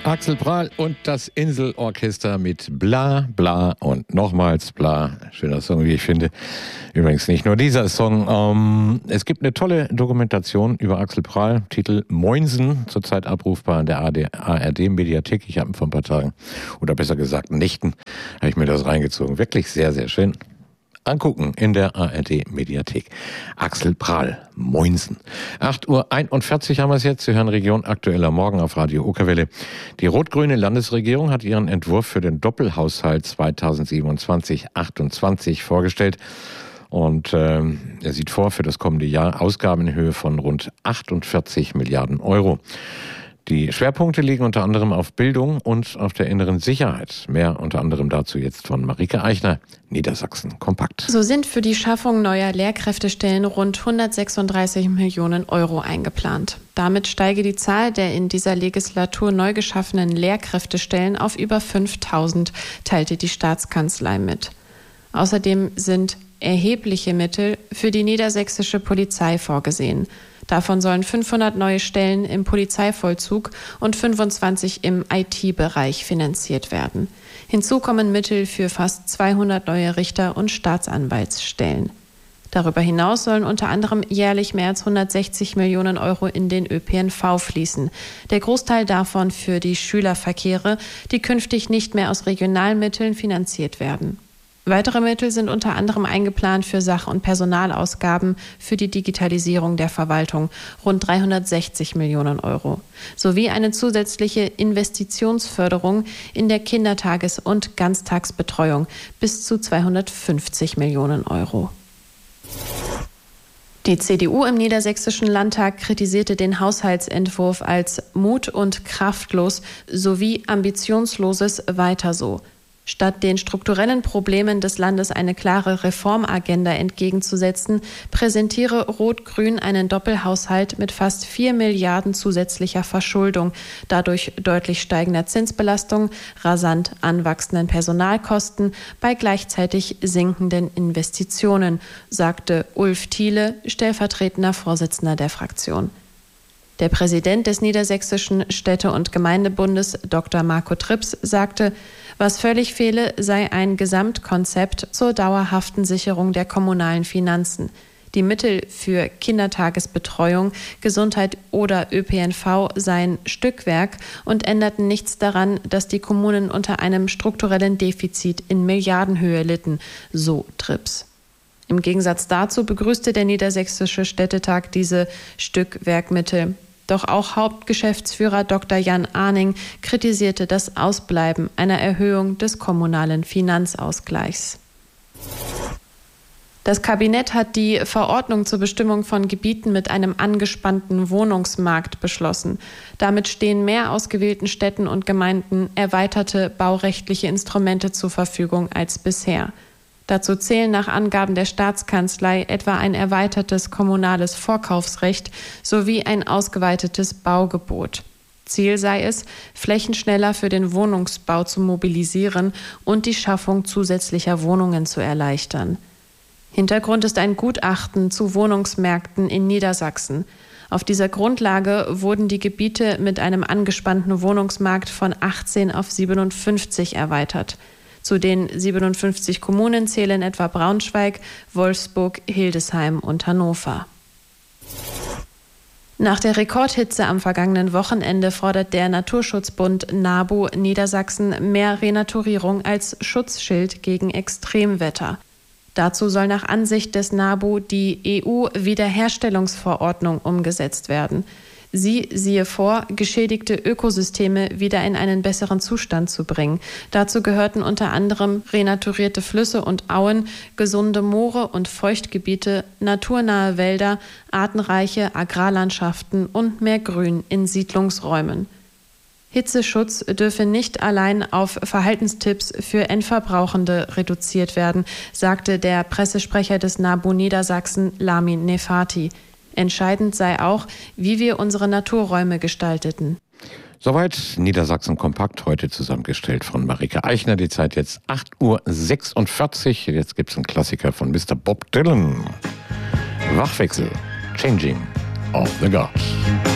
Axel Prahl und das Inselorchester mit Bla Bla und nochmals Bla. Schöner Song, wie ich finde. Übrigens nicht nur dieser Song. Es gibt eine tolle Dokumentation über Axel Prahl, Titel Moinsen, zurzeit abrufbar in der ARD-Mediathek. Ich habe ihn vor ein paar Tagen, oder besser gesagt Nächten, habe ich mir das reingezogen. Wirklich sehr, sehr schön. Angucken in der ARD-Mediathek. Axel Prahl, Moinsen. 8:41 Uhr haben wir es jetzt. Sie hören Region Aktueller Morgen auf Radio Okerwelle. Die rot-grüne Landesregierung hat ihren Entwurf für den Doppelhaushalt 2027-28 vorgestellt. Und er sieht vor für das kommende Jahr Ausgaben in Höhe von rund 48 Milliarden Euro. Die Schwerpunkte liegen unter anderem auf Bildung und auf der inneren Sicherheit. Mehr unter anderem dazu jetzt von Marike Eichner, Niedersachsen kompakt. So sind für die Schaffung neuer Lehrkräftestellen rund 136 Millionen Euro eingeplant. Damit steige die Zahl der in dieser Legislatur neu geschaffenen Lehrkräftestellen auf über 5.000, teilte die Staatskanzlei mit. Außerdem sind erhebliche Mittel für die niedersächsische Polizei vorgesehen. Davon sollen 500 neue Stellen im Polizeivollzug und 25 im IT-Bereich finanziert werden. Hinzu kommen Mittel für fast 200 neue Richter- und Staatsanwaltsstellen. Darüber hinaus sollen unter anderem jährlich mehr als 160 Millionen Euro in den ÖPNV fließen. Der Großteil davon für die Schülerverkehre, die künftig nicht mehr aus Regionalmitteln finanziert werden. Weitere Mittel sind unter anderem eingeplant für Sach- und Personalausgaben für die Digitalisierung der Verwaltung, rund 360 Millionen Euro, sowie eine zusätzliche Investitionsförderung in der Kindertages- und Ganztagsbetreuung bis zu 250 Millionen Euro. Die CDU im Niedersächsischen Landtag kritisierte den Haushaltsentwurf als mut- und kraftlos sowie ambitionsloses Weiter so. Statt den strukturellen Problemen des Landes eine klare Reformagenda entgegenzusetzen, präsentiere Rot-Grün einen Doppelhaushalt mit fast 4 Milliarden zusätzlicher Verschuldung, dadurch deutlich steigender Zinsbelastung, rasant anwachsenden Personalkosten bei gleichzeitig sinkenden Investitionen, sagte Ulf Thiele, stellvertretender Vorsitzender der Fraktion. Der Präsident des Niedersächsischen Städte- und Gemeindebundes, Dr. Marco Trips, sagte, was völlig fehle, sei ein Gesamtkonzept zur dauerhaften Sicherung der kommunalen Finanzen. Die Mittel für Kindertagesbetreuung, Gesundheit oder ÖPNV seien Stückwerk und änderten nichts daran, dass die Kommunen unter einem strukturellen Defizit in Milliardenhöhe litten, so Trips. Im Gegensatz dazu begrüßte der Niedersächsische Städtetag diese Stückwerkmittel. Doch auch Hauptgeschäftsführer Dr. Jan Ahning kritisierte das Ausbleiben einer Erhöhung des kommunalen Finanzausgleichs. Das Kabinett hat die Verordnung zur Bestimmung von Gebieten mit einem angespannten Wohnungsmarkt beschlossen. Damit stehen mehr ausgewählten Städten und Gemeinden erweiterte baurechtliche Instrumente zur Verfügung als bisher. Dazu zählen nach Angaben der Staatskanzlei etwa ein erweitertes kommunales Vorkaufsrecht sowie ein ausgeweitetes Baugebot. Ziel sei es, Flächen schneller für den Wohnungsbau zu mobilisieren und die Schaffung zusätzlicher Wohnungen zu erleichtern. Hintergrund ist ein Gutachten zu Wohnungsmärkten in Niedersachsen. Auf dieser Grundlage wurden die Gebiete mit einem angespannten Wohnungsmarkt von 18 auf 57 erweitert. Zu den 57 Kommunen zählen etwa Braunschweig, Wolfsburg, Hildesheim und Hannover. Nach der Rekordhitze am vergangenen Wochenende fordert der Naturschutzbund NABU Niedersachsen mehr Renaturierung als Schutzschild gegen Extremwetter. Dazu soll nach Ansicht des NABU die EU-Wiederherstellungsverordnung umgesetzt werden. Sie siehe vor, geschädigte Ökosysteme wieder in einen besseren Zustand zu bringen. Dazu gehörten unter anderem renaturierte Flüsse und Auen, gesunde Moore und Feuchtgebiete, naturnahe Wälder, artenreiche Agrarlandschaften und mehr Grün in Siedlungsräumen. Hitzeschutz dürfe nicht allein auf Verhaltenstipps für Endverbrauchende reduziert werden, sagte der Pressesprecher des NABU Niedersachsen, Lamin Nefati. Entscheidend sei auch, wie wir unsere Naturräume gestalteten. Soweit Niedersachsen kompakt, heute zusammengestellt von Marike Eichner. Die Zeit jetzt 8:46 Uhr. Jetzt gibt es einen Klassiker von Mr. Bob Dylan. Wachwechsel. Changing of the Guard.